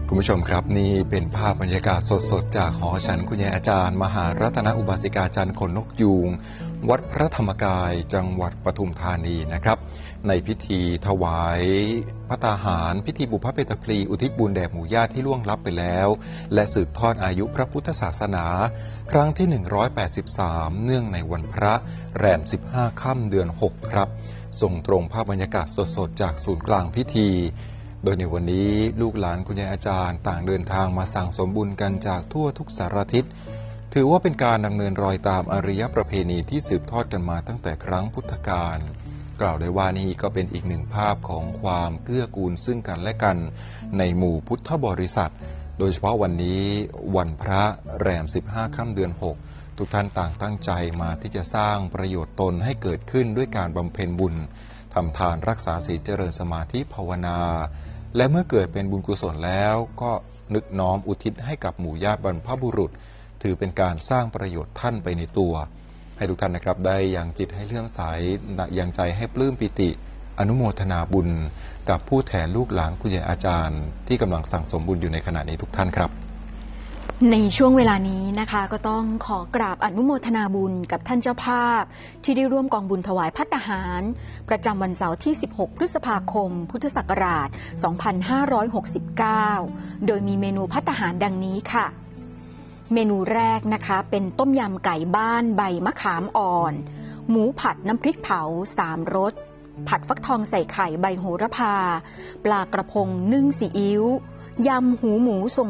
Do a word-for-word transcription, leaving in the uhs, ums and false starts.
คุณผู้ชมครับนี่เป็นภาพบรรยากาศสดๆจากหอฉันคุณยายอาจารย์มหารัตนอุบาสิกาจันทร์ขนนกยูงวัดพระธรรมกายจังหวัดปทุมธานีนะครับในพิธีถวายพระตาหารพิธีบุพเพตพลีอุทิศบุญแด่หมู่ญาติที่ล่วงลับไปแล้วและสืบทอดอายุพระพุทธศาสนาครั้งที่หนึ่งร้อยแปดสิบสามเนื่องในวันพระแรมสิบห้าค่ำเดือนหกครับส่งตรงภาพบรรยากาศสดๆจากศูนย์กลางพิธีโดยในวันนี้ลูกหลานคุณยายอาจารย์ต่างเดินทางมาสั่งสมบุญกันจากทั่วทุกสารทิศถือว่าเป็นการดำเนินรอยตามอารยประเพณีที่สืบทอดกันมาตั้งแต่ครั้งพุทธกาลกล่าวได้ว่านี่ก็เป็นอีกหนึ่งภาพของความเกื้อกูลซึ่งกันและกันในหมู่พุทธบริษัทโดยเฉพาะวันนี้วันพระแรมสิบห้าค่ำเดือนหกทุกท่านต่างตั้งใจมาที่จะสร้างประโยชน์ตนให้เกิดขึ้นด้วยการบำเพ็ญบุญทำทานรักษาศีลเจริญสมาธิภาวนาและเมื่อเกิดเป็นบุญกุศลแล้วก็นึกน้อมอุทิศให้กับหมู่ญาติบรรพบุรุษถือเป็นการสร้างประโยชน์ท่านไปในตัวให้ทุกท่านนะครับได้ยังจิตให้เลื่อมใสยังใจให้ปลื้มปิติอนุโมทนาบุญกับผู้แทนลูกหลานคุณยายอาจารย์ที่กำลังสั่งสมบุญอยู่ในขณะนี้ทุกท่านครับในช่วงเวลานี้นะคะก็ต้องขอกราบอนุโมทนาบุญกับท่านเจ้าภาพที่ได้ร่วมกองบุญถวายภัตตาหารประจำวันเสาร์ที่สิบหกพฤษภาคมพุทธศักราชสองพันห้าร้อยหกสิบเก้าโดยมีเมนูภัตตาหารดังนี้ค่ะเมนูแรกนะคะเป็นต้มยำไก่บ้านใบมะขามอ่อนหมูผัดน้ำพริกเผาสามรสผัดฟักทองใส่ไข่ใบโหระพาปลากระพงนึ่งซีอิ๊วยำหูหมูส่ง